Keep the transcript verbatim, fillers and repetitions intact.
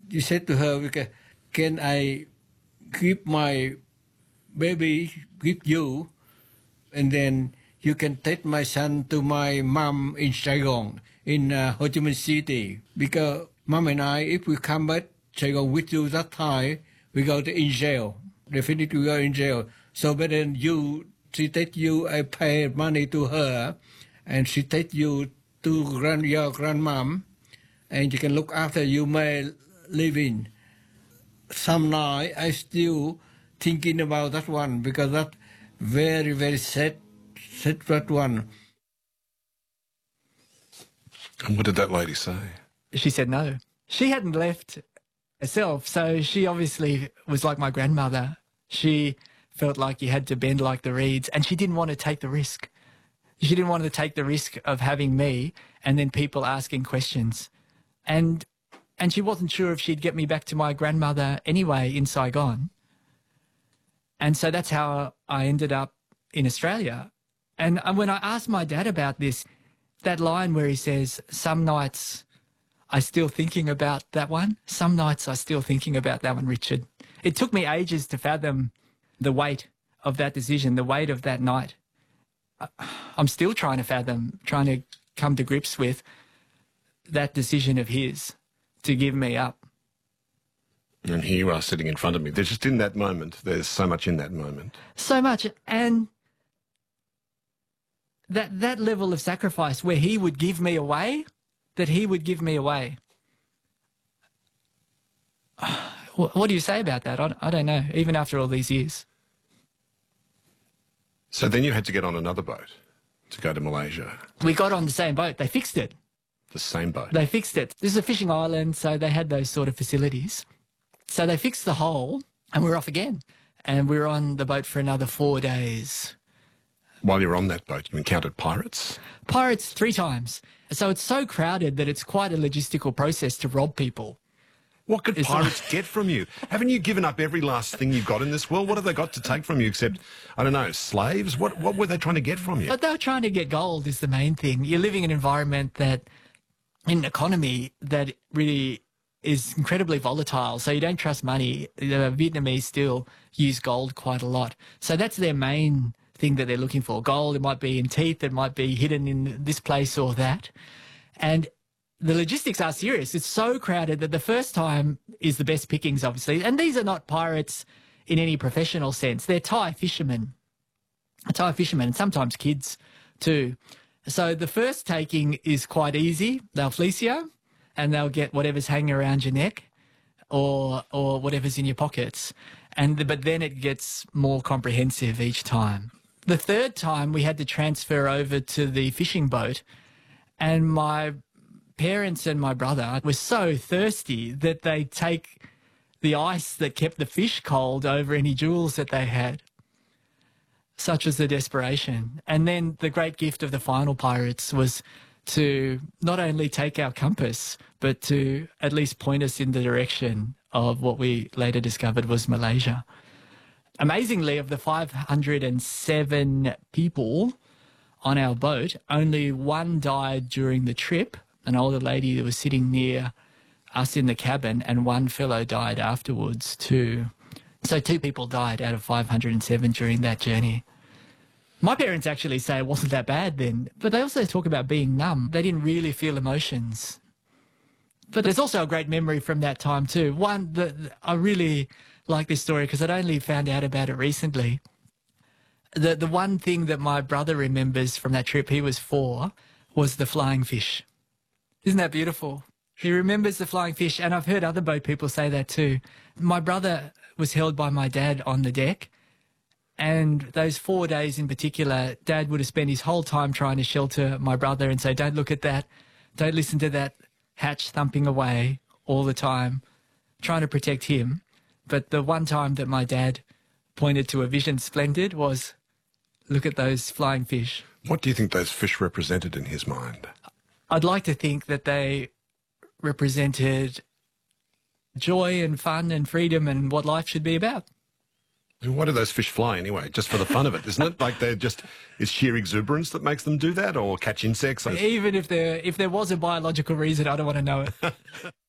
you said to her, "Okay, can I keep my baby with you, and then you can take my son to my mom in Saigon, in uh, Ho Chi Minh City, because mom and I, if we come back Saigon with you that time, we go to in jail. Definitely we go in jail. So but then you, she take you, I pay money to her, and she take you to grand, your grandmom, and you can look after you may live in." Some night I still thinking about that one, because that very, very sad, sad that one. And what did that lady say? She said no. She hadn't left herself, so she obviously was like my grandmother. She felt like you had to bend like the reeds, and she didn't want to take the risk. She didn't want to take the risk of having me and then people asking questions. And and she wasn't sure if she'd get me back to my grandmother anyway in Saigon. And so that's how I ended up in Australia. And when I asked my dad about this, that line where he says, "Some nights I still thinking about that one. Some nights I still thinking about that one, Richard." It took me ages to fathom the weight of that decision, the weight of that night. I'm still trying to fathom, trying to come to grips with that decision of his to give me up. And here you are sitting in front of me. There's just in that moment, there's so much in that moment. So much. And that that level of sacrifice where he would give me away, that he would give me away. What do you say about that? I, I don't know, even after all these years. So then you had to get on another boat to go to Malaysia. We got on the same boat. They fixed it. The same boat? They fixed it. This is a fishing island, so they had those sort of facilities. So they fixed the hole, and we were off again. And we were on the boat for another four days. While you were on that boat, you encountered pirates? Pirates three times. So it's so crowded that it's quite a logistical process to rob people. What could It's pirates like- get from you? Haven't you given up every last thing you've got in this world? What have they got to take from you except, I don't know, slaves? What what were they trying to get from you? But they were trying to get gold is the main thing. You're living in an environment that, in an economy that really is incredibly volatile, so you don't trust money. The Vietnamese still use gold quite a lot. So that's their main thing that they're looking for. Gold, it might be in teeth, it might be hidden in this place or that. And the logistics are serious. It's so crowded that the first time is the best pickings, obviously. And these are not pirates in any professional sense. They're Thai fishermen. Thai fishermen, and sometimes kids too. So the first taking is quite easy. They'll fleece you and they'll get whatever's hanging around your neck or or whatever's in your pockets. And the, but then it gets more comprehensive each time. The third time we had to transfer over to the fishing boat, and my parents and my brother were so thirsty that they take the ice that kept the fish cold over any jewels that they had. Such was the desperation. And then the great gift of the final pirates was to not only take our compass, but to at least point us in the direction of what we later discovered was Malaysia. Amazingly, of the five hundred seven people on our boat, only one died during the trip, an older lady that was sitting near us in the cabin, and one fellow died afterwards too. So two people died out of five hundred seven during that journey. My parents actually say it wasn't that bad then, but they also talk about being numb. They didn't really feel emotions. But there's also a great memory from that time too. One, that I really like this story because I'd only found out about it recently. The, the one thing that my brother remembers from that trip, he was four, was the flying fish. Isn't that beautiful? He remembers the flying fish, and I've heard other boat people say that too. My brother was held by my dad on the deck, and those four days in particular, Dad would have spent his whole time trying to shelter my brother and say, don't look at that, don't listen to that hatch thumping away all the time, trying to protect him. But the one time that my dad pointed to a vision splendid was, look at those flying fish. What do you think those fish represented in his mind? I'd like to think that they represented joy and fun and freedom and what life should be about. And why do those fish fly anyway? Just for the fun of it, isn't it? Like they're just, is sheer exuberance that makes them do that, or catch insects? Even if there if there was a biological reason, I don't want to know it.